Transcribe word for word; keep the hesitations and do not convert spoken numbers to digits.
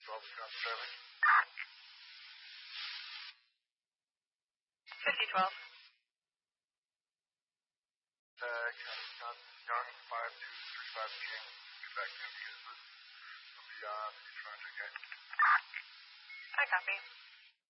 twelve across traffic. fifty twelve. Uh, Young, Young, five two three five King. Be back to Elizabeth. I'll be on the front again. I copy.